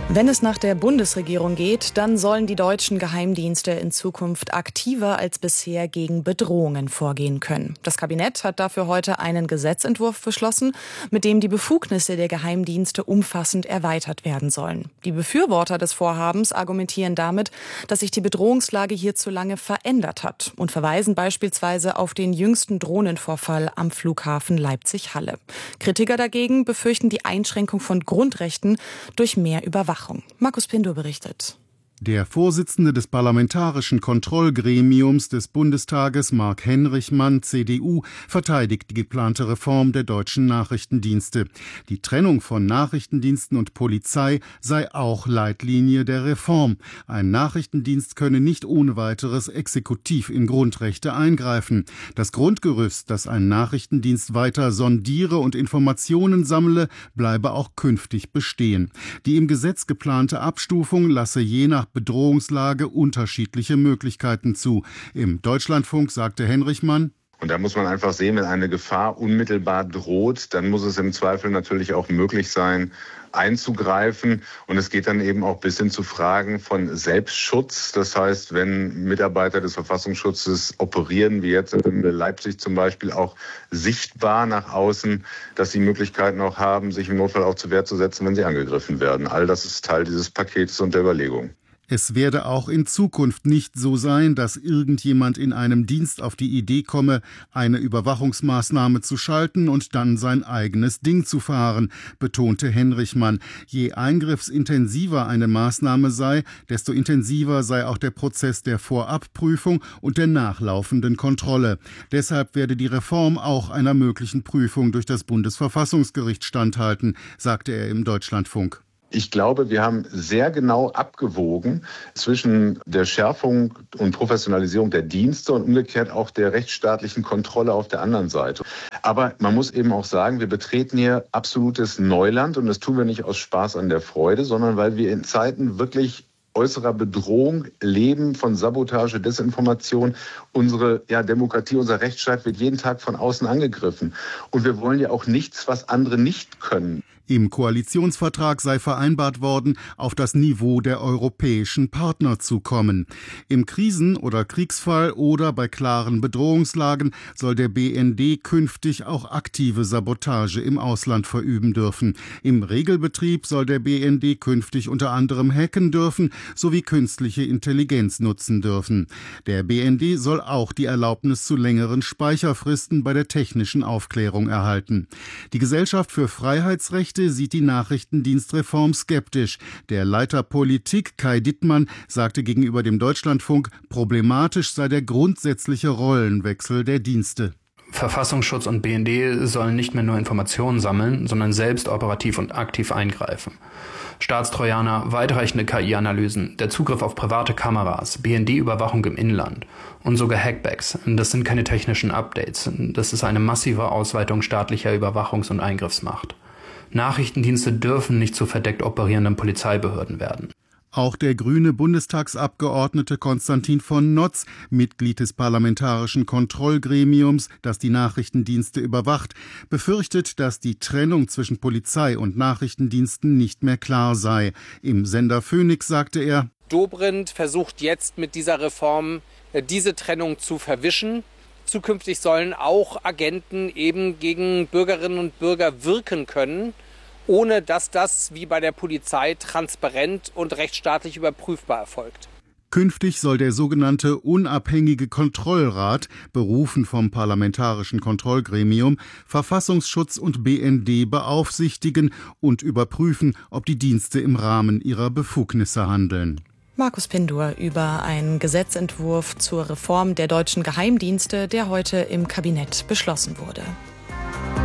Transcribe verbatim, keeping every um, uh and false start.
Wenn es nach der Bundesregierung geht, dann sollen die deutschen Geheimdienste in Zukunft aktiver als bisher gegen Bedrohungen vorgehen können. Das Kabinett hat dafür heute einen Gesetzentwurf beschlossen, mit dem die Befugnisse der Geheimdienste umfassend erweitert werden sollen. Die Befürworter des Vorhabens argumentieren damit, dass sich die Bedrohungslage hierzulande verändert hat und verweisen beispielsweise auf den jüngsten Drohnenvorfall am Flughafen Leipzig-Halle. Kritiker dagegen befürchten die Einschränkung von Grundrechten durch mehr Überwachung. Markus Pindur berichtet. Der Vorsitzende des Parlamentarischen Kontrollgremiums des Bundestages, Marc Henrichmann, C D U, verteidigt die geplante Reform der deutschen Nachrichtendienste. Die Trennung von Nachrichtendiensten und Polizei sei auch Leitlinie der Reform. Ein Nachrichtendienst könne nicht ohne weiteres exekutiv in Grundrechte eingreifen. Das Grundgerüst, dass ein Nachrichtendienst weiter sondiere und Informationen sammle, bleibe auch künftig bestehen. Die im Gesetz geplante Abstufung lasse je nach Bedrohungslage unterschiedliche Möglichkeiten zu. Im Deutschlandfunk sagte Henrichmann: Und da muss man einfach sehen, wenn eine Gefahr unmittelbar droht, dann muss es im Zweifel natürlich auch möglich sein, einzugreifen. Und es geht dann eben auch bis hin zu Fragen von Selbstschutz. Das heißt, wenn Mitarbeiter des Verfassungsschutzes operieren, wie jetzt in Leipzig zum Beispiel, auch sichtbar nach außen, dass sie Möglichkeiten auch haben, sich im Notfall auch zur Wehr zu setzen, wenn sie angegriffen werden. All das ist Teil dieses Pakets und der Überlegung. Es werde auch in Zukunft nicht so sein, dass irgendjemand in einem Dienst auf die Idee komme, eine Überwachungsmaßnahme zu schalten und dann sein eigenes Ding zu fahren, betonte Henrichmann. Je eingriffsintensiver eine Maßnahme sei, desto intensiver sei auch der Prozess der Vorabprüfung und der nachlaufenden Kontrolle. Deshalb werde die Reform auch einer möglichen Prüfung durch das Bundesverfassungsgericht standhalten, sagte er im Deutschlandfunk. Ich glaube, wir haben sehr genau abgewogen zwischen der Schärfung und Professionalisierung der Dienste und umgekehrt auch der rechtsstaatlichen Kontrolle auf der anderen Seite. Aber man muss eben auch sagen, wir betreten hier absolutes Neuland und das tun wir nicht aus Spaß an der Freude, sondern weil wir in Zeiten wirklich äußerer Bedrohung leben, von Sabotage, Desinformation. Unsere ja, Demokratie, unser Rechtsstaat wird jeden Tag von außen angegriffen. Und wir wollen ja auch nichts, was andere nicht können. Im Koalitionsvertrag sei vereinbart worden, auf das Niveau der europäischen Partner zu kommen. Im Krisen- oder Kriegsfall oder bei klaren Bedrohungslagen soll der B N D künftig auch aktive Sabotage im Ausland verüben dürfen. Im Regelbetrieb soll der B N D künftig unter anderem hacken dürfen sowie künstliche Intelligenz nutzen dürfen. Der B N D soll auch die Erlaubnis zu längeren Speicherfristen bei der technischen Aufklärung erhalten. Die Gesellschaft für Freiheitsrechte sieht die Nachrichtendienstreform skeptisch. Der Leiter Politik, Kai Dittmann, sagte gegenüber dem Deutschlandfunk, problematisch sei der grundsätzliche Rollenwechsel der Dienste. Verfassungsschutz und B N D sollen nicht mehr nur Informationen sammeln, sondern selbst operativ und aktiv eingreifen. Staatstrojaner, weitreichende K I-Analysen, der Zugriff auf private Kameras, B N D-Überwachung im Inland und sogar Hackbacks. Das sind keine technischen Updates. Das ist eine massive Ausweitung staatlicher Überwachungs- und Eingriffsmacht. Nachrichtendienste dürfen nicht zu verdeckt operierenden Polizeibehörden werden. Auch der grüne Bundestagsabgeordnete Konstantin von Notz, Mitglied des Parlamentarischen Kontrollgremiums, das die Nachrichtendienste überwacht, befürchtet, dass die Trennung zwischen Polizei und Nachrichtendiensten nicht mehr klar sei. Im Sender Phoenix sagte er: Dobrindt versucht jetzt mit dieser Reform diese Trennung zu verwischen. Zukünftig sollen auch Agenten eben gegen Bürgerinnen und Bürger wirken können, ohne dass das wie bei der Polizei transparent und rechtsstaatlich überprüfbar erfolgt. Künftig soll der sogenannte unabhängige Kontrollrat, berufen vom Parlamentarischen Kontrollgremium, Verfassungsschutz und B N D beaufsichtigen und überprüfen, ob die Dienste im Rahmen ihrer Befugnisse handeln. Markus Pindur über einen Gesetzentwurf zur Reform der deutschen Geheimdienste, der heute im Kabinett beschlossen wurde.